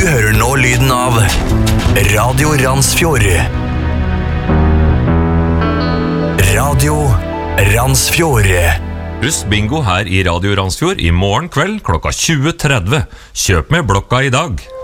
hører nå lyden av Radio Randsfjord. Radio Randsfjord. Husk bingo her i Radio Randsfjord i morgen kveld klokka 20:30. Kjøp med blokka i dag.